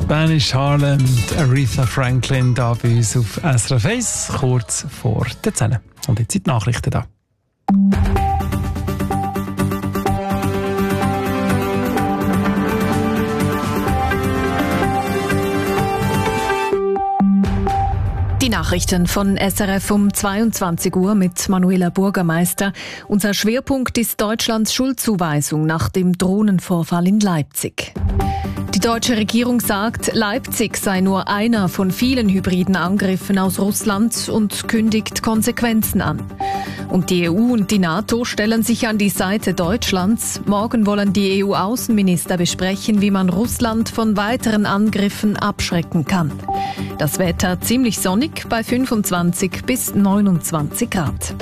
Spanish Harlem und Aretha Franklin da bei uns auf SRF 1, kurz vor der 10. Und jetzt sind die Nachrichten da. Die Nachrichten von SRF um 22 Uhr mit Manuela Bürgermeister. Unser Schwerpunkt ist Deutschlands Schuldzuweisung nach dem Drohnenvorfall in Leipzig. Die deutsche Regierung sagt, Leipzig sei nur einer von vielen hybriden Angriffen aus Russland und kündigt Konsequenzen an. Und die EU und die NATO stellen sich an die Seite Deutschlands. Morgen wollen die EU-Außenminister besprechen, wie man Russland von weiteren Angriffen abschrecken kann. Das Wetter ziemlich sonnig bei 25 bis 29 Grad.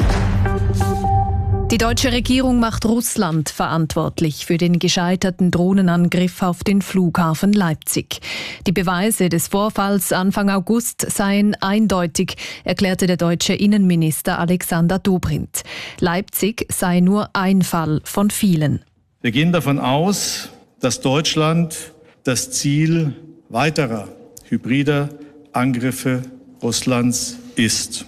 Die deutsche Regierung macht Russland verantwortlich für den gescheiterten Drohnenangriff auf den Flughafen Leipzig. Die Beweise des Vorfalls Anfang August seien eindeutig, erklärte der deutsche Innenminister Alexander Dobrindt. Leipzig sei nur ein Fall von vielen. Wir gehen davon aus, dass Deutschland das Ziel weiterer hybrider Angriffe Russlands ist.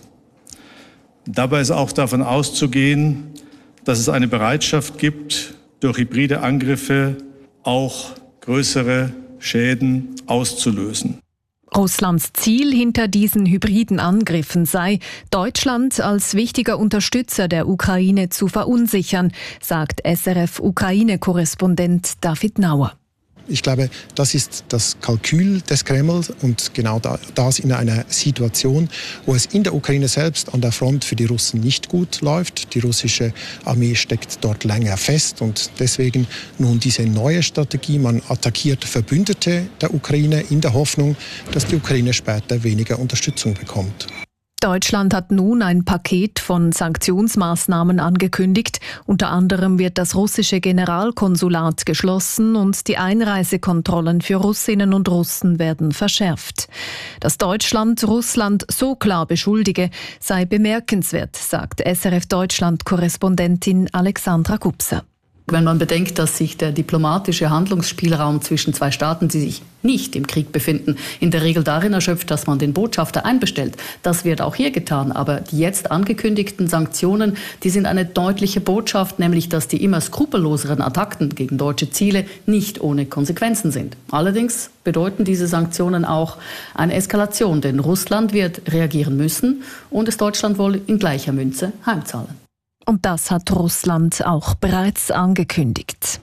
Dabei ist auch davon auszugehen, dass es eine Bereitschaft gibt, durch hybride Angriffe auch größere Schäden auszulösen. Russlands Ziel hinter diesen hybriden Angriffen sei, Deutschland als wichtiger Unterstützer der Ukraine zu verunsichern, sagt SRF-Ukraine-Korrespondent David Nauer. Ich glaube, das ist das Kalkül des Kreml und genau das in einer Situation, wo es in der Ukraine selbst an der Front für die Russen nicht gut läuft. Die russische Armee steckt dort länger fest und deswegen nun diese neue Strategie. Man attackiert Verbündete der Ukraine in der Hoffnung, dass die Ukraine später weniger Unterstützung bekommt. Deutschland hat nun ein Paket von Sanktionsmaßnahmen angekündigt. Unter anderem wird das russische Generalkonsulat geschlossen und die Einreisekontrollen für Russinnen und Russen werden verschärft. Dass Deutschland Russland so klar beschuldige, sei bemerkenswert, sagt SRF-Deutschland-Korrespondentin Alexandra Gubser. Wenn man bedenkt, dass sich der diplomatische Handlungsspielraum zwischen zwei Staaten, die sich nicht im Krieg befinden, in der Regel darin erschöpft, dass man den Botschafter einbestellt. Das wird auch hier getan. Aber die jetzt angekündigten Sanktionen, die sind eine deutliche Botschaft, nämlich dass die immer skrupelloseren Attacken gegen deutsche Ziele nicht ohne Konsequenzen sind. Allerdings bedeuten diese Sanktionen auch eine Eskalation, denn Russland wird reagieren müssen und es Deutschland wohl in gleicher Münze heimzahlen. Und das hat Russland auch bereits angekündigt.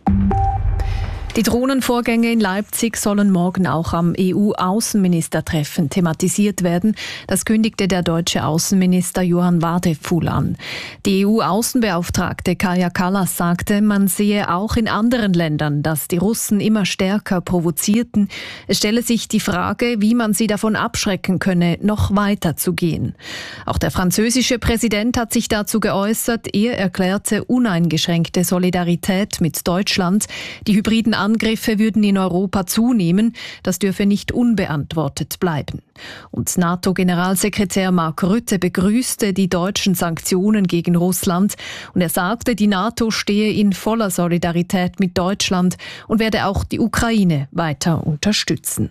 Die Drohnenvorgänge in Leipzig sollen morgen auch am EU-Außenministertreffen thematisiert werden. Das kündigte der deutsche Außenminister Johann Wadephul an. Die EU-Außenbeauftragte Kaja Kallas sagte, man sehe auch in anderen Ländern, dass die Russen immer stärker provozierten. Es stelle sich die Frage, wie man sie davon abschrecken könne, noch weiter zu gehen. Auch der französische Präsident hat sich dazu geäußert. Er erklärte uneingeschränkte Solidarität mit Deutschland. Die hybriden Angriffe würden in Europa zunehmen. Das dürfe nicht unbeantwortet bleiben. Und NATO-Generalsekretär Mark Rutte begrüßte die deutschen Sanktionen gegen Russland. Und er sagte, die NATO stehe in voller Solidarität mit Deutschland und werde auch die Ukraine weiter unterstützen.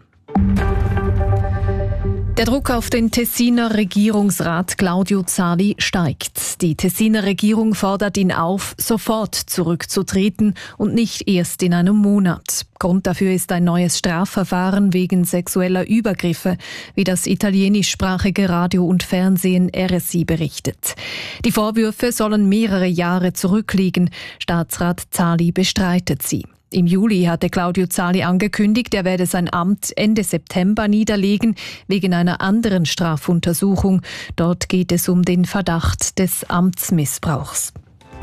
Der Druck auf den Tessiner Regierungsrat Claudio Zali steigt. Die Tessiner Regierung fordert ihn auf, sofort zurückzutreten und nicht erst in einem Monat. Grund dafür ist ein neues Strafverfahren wegen sexueller Übergriffe, wie das italienischsprachige Radio und Fernsehen RSI berichtet. Die Vorwürfe sollen mehrere Jahre zurückliegen. Staatsrat Zali bestreitet sie. Im Juli hatte Claudio Zali angekündigt, er werde sein Amt Ende September niederlegen, wegen einer anderen Strafuntersuchung. Dort geht es um den Verdacht des Amtsmissbrauchs.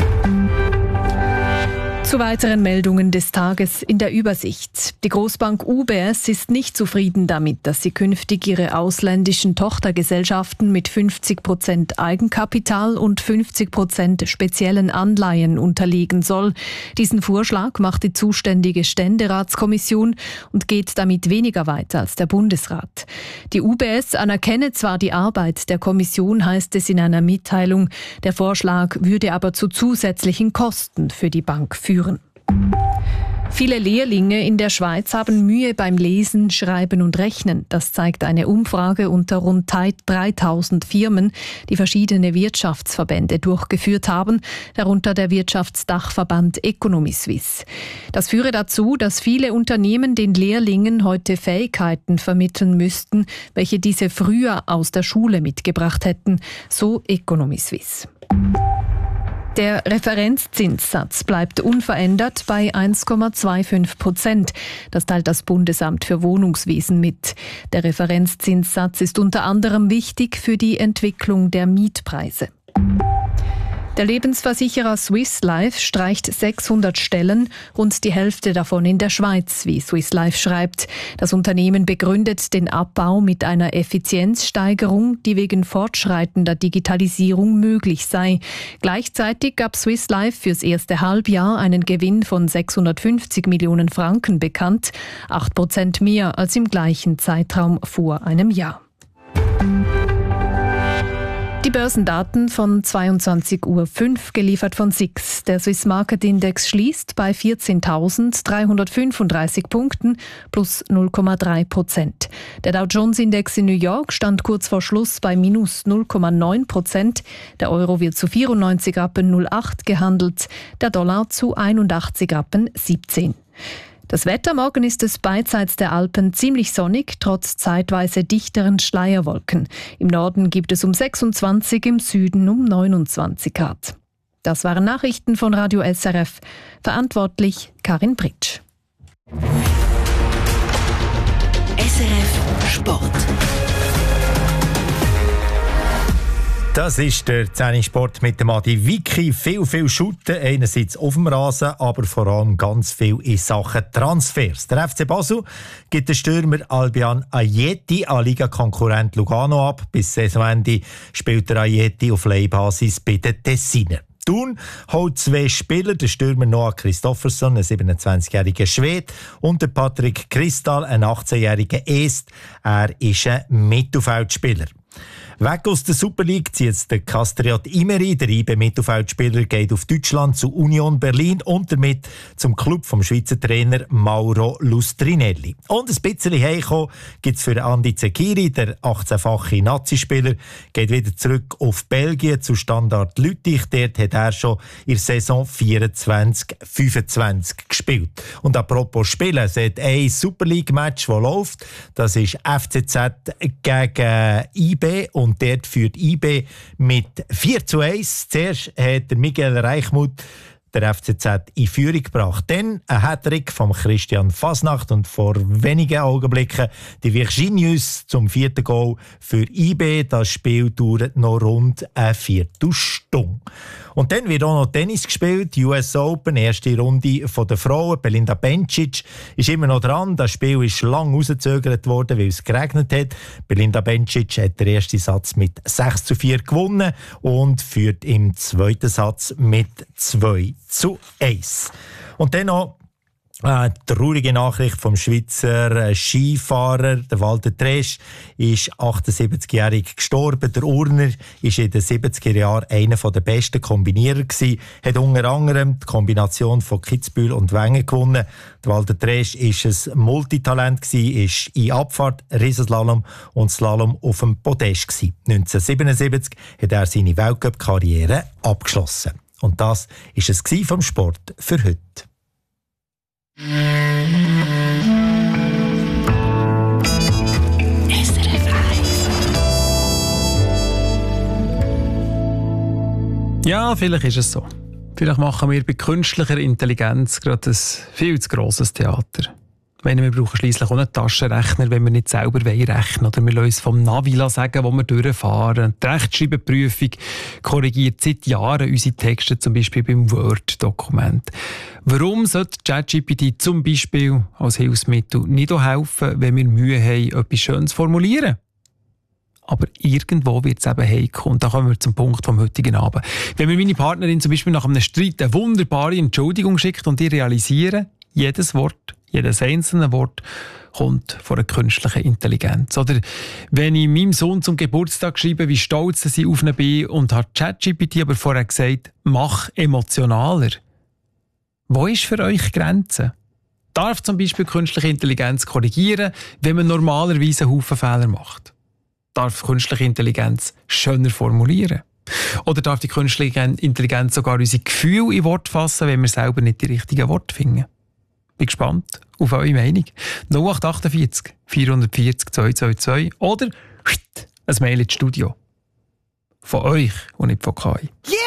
Zu weiteren Meldungen des Tages in der Übersicht. Die Großbank UBS ist nicht zufrieden damit, dass sie künftig ihre ausländischen Tochtergesellschaften mit 50% Eigenkapital und 50% speziellen Anleihen unterlegen soll. Diesen Vorschlag macht die zuständige Ständeratskommission und geht damit weniger weit als der Bundesrat. Die UBS anerkenne zwar die Arbeit der Kommission, heißt es in einer Mitteilung. Der Vorschlag würde aber zu zusätzlichen Kosten für die Bank führen. Viele Lehrlinge in der Schweiz haben Mühe beim Lesen, Schreiben und Rechnen. Das zeigt eine Umfrage unter rund 3000 Firmen, die verschiedene Wirtschaftsverbände durchgeführt haben, darunter der Wirtschaftsdachverband Economy-Suisse. Das führe dazu, dass viele Unternehmen den Lehrlingen heute Fähigkeiten vermitteln müssten, welche diese früher aus der Schule mitgebracht hätten, so Economy-Suisse. Der Referenzzinssatz bleibt unverändert bei 1,25%. Das teilt das Bundesamt für Wohnungswesen mit. Der Referenzzinssatz ist unter anderem wichtig für die Entwicklung der Mietpreise. Der Lebensversicherer Swiss Life streicht 600 Stellen, rund die Hälfte davon in der Schweiz, wie Swiss Life schreibt. Das Unternehmen begründet den Abbau mit einer Effizienzsteigerung, die wegen fortschreitender Digitalisierung möglich sei. Gleichzeitig gab Swiss Life fürs erste Halbjahr einen Gewinn von 650 Millionen Franken bekannt, 8% mehr als im gleichen Zeitraum vor einem Jahr. Die Börsendaten von 22:05 Uhr, geliefert von SIX. Der Swiss Market Index schließt bei 14.335 Punkten, plus 0,3%. Der Dow Jones Index in New York stand kurz vor Schluss bei minus 0,9%. Der Euro wird zu 94,08 Rappen gehandelt, der Dollar zu 81,17 Rappen. Das Wetter: morgen ist es beidseits der Alpen ziemlich sonnig, trotz zeitweise dichteren Schleierwolken. Im Norden gibt es um 26, im Süden um 29 Grad. Das waren Nachrichten von Radio SRF. Verantwortlich Karin Pritsch. SRF Sport. Das ist der 10 Sport mit dem Adi Wiki. Viel Shooten, einerseits auf dem Rasen, aber vor allem ganz viel in Sachen Transfers. Der FC Basel gibt den Stürmer Albian Ajeti an Liga-Konkurrent Lugano ab. Bis Saisonende spielt der Ajeti auf Leihbasis bei den Tessiner. Thun holt 2 Spieler, der Stürmer Noah Kristoffersson, ein 27-jähriger Schwede, und der Patrick Kristal, ein 18-jähriger Est. Er ist ein Mittelfeldspieler. Weg aus der Super League zieht jetzt der Kastriot Imeri. Der IB-Mittelfeldspieler geht auf Deutschland zu Union Berlin und damit zum Club vom Schweizer Trainer Mauro Lustrinelli. Und ein bisschen heimkommen gibt es für Andi Zekiri, der 18-fache Nazi-Spieler, geht wieder zurück auf Belgien zu Standard Lüttich. Dort hat er schon in der Saison 24-25 gespielt. Und apropos Spielen, es hat ein Super League-Match, das läuft. Das ist FCZ gegen IB. Und dort führt IB mit 4:1. Zuerst hat der Miguel Reichmuth der FCZ in Führung gebracht. Dann ein Hattrick von Christian Fasnacht und vor wenigen Augenblicken die Virginius zum 4. Goal für IB. Das Spiel dauert noch rund eine Viertelstunde. Und dann wird auch noch Tennis gespielt, US Open, erste Runde der Frauen. Belinda Bencic ist immer noch dran. Das Spiel ist lang rausgezögert worden, weil es geregnet hat. Belinda Bencic hat den ersten Satz mit 6:4 gewonnen und führt im zweiten Satz mit 2:1. Und dann noch eine traurige Nachricht vom Schweizer Skifahrer. Der Walter Tresch ist 78-jährig gestorben. Der Urner ist in den 70er Jahren einer der besten Kombinierer gewesen. Hat unter anderem die Kombination von Kitzbühel und Wengen gewonnen. Der Walter Tresch ist ein Multitalent gewesen, ist in Abfahrt, Riesenslalom und Slalom auf dem Podest gewesen. 1977 hat er seine Weltcup-Karriere abgeschlossen. Und das ist es vom Sport für heute. Ja, vielleicht ist es so. Vielleicht machen wir bei künstlicher Intelligenz gerade ein viel zu grosses Theater. Wir brauchen schliesslich auch einen Taschenrechner, wenn wir nicht selber rechnen wollen. Oder wir lassen uns vom Navi sagen, wo wir durchfahren. Die Rechtschreibprüfung korrigiert seit Jahren unsere Texte, zum Beispiel beim Word-Dokument. Warum sollte ChatGPT zum Beispiel als Hilfsmittel nicht auch helfen, wenn wir Mühe haben, etwas Schönes zu formulieren? Aber irgendwo wird es eben heikel. Und da kommen wir zum Punkt vom heutigen Abend. Wenn mir meine Partnerin zum Beispiel nach einem Streit eine wunderbare Entschuldigung schickt und ich realisiere, jedes einzelne Wort kommt von einer künstlichen Intelligenz. Oder wenn ich meinem Sohn zum Geburtstag schreibe, wie stolz ich auf ihn bin und hat ChatGPT aber vorher gesagt, mach emotionaler. Wo ist für euch die Grenze? Darf zum Beispiel künstliche Intelligenz korrigieren, wenn man normalerweise einen Haufen Fehler macht? Darf künstliche Intelligenz schöner formulieren? Oder darf die künstliche Intelligenz sogar unsere Gefühle in Wort fassen, wenn wir selber nicht die richtigen Worte finden? Bin gespannt auf eure Meinung. 0848 440 222 oder ein Mail ins Studio. Von euch und nicht von KI. Yeah!